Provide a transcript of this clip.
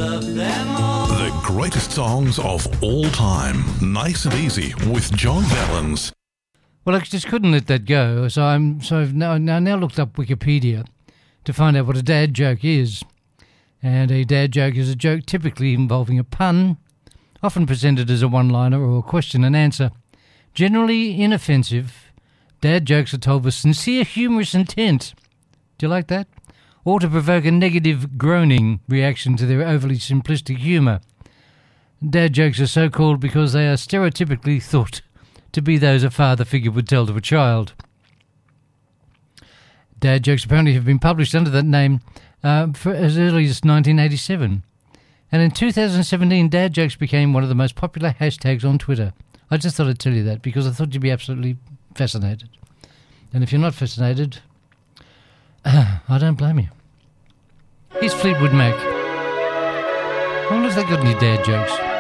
The greatest songs of all time. Nice and easy with John Vallens. Well, I just couldn't let that go, so I've now looked up Wikipedia to find out what a dad joke is. And a dad joke is a joke typically involving a pun, often presented as a one-liner or a question and answer. Generally inoffensive, dad jokes are told with sincere humorous intent. Do you like that? Or to provoke a negative groaning reaction to their overly simplistic humour. Dad jokes are so called because they are stereotypically thought to be those a father figure would tell to a child. Dad jokes apparently have been published under that name for as early as 1987. And in 2017, dad jokes became one of the most popular hashtags on Twitter. I just thought I'd tell you that because I thought you'd be absolutely fascinated. And if you're not fascinated, I don't blame you. Here's Fleetwood Mac. I wonder if they got any dad jokes.